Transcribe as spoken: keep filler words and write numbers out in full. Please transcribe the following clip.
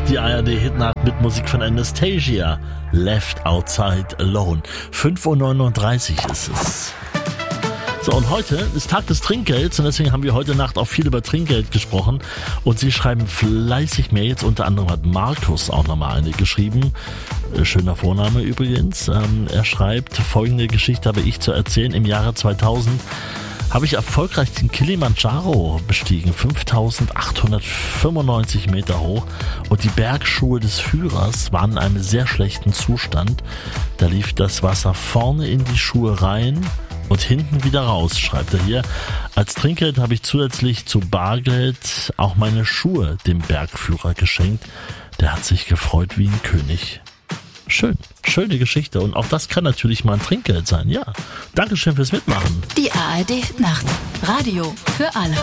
Die A R D-Hitnacht mit Musik von Anastasia. Left Outside Alone. fünf Uhr neununddreißig ist es. So, und heute ist Tag des Trinkgelds und deswegen haben wir heute Nacht auch viel über Trinkgeld gesprochen. Und Sie schreiben fleißig Mails. Unter anderem hat Markus auch nochmal eine geschrieben. Schöner Vorname übrigens. Ähm, er schreibt, folgende Geschichte habe ich zu erzählen. Im Jahre zweitausend habe ich erfolgreich den Kilimanjaro bestiegen, fünftausendachthundertfünfundneunzig Meter hoch, und die Bergschuhe des Führers waren in einem sehr schlechten Zustand. Da lief das Wasser vorne in die Schuhe rein und hinten wieder raus, schreibt er hier. Als Trinkgeld habe ich zusätzlich zu Bargeld auch meine Schuhe dem Bergführer geschenkt. Der hat sich gefreut wie ein König. Schön, schöne Geschichte, und auch das kann natürlich mal ein Trinkgeld sein, ja. Dankeschön fürs Mitmachen. Die A R D Nacht, Radio für alle.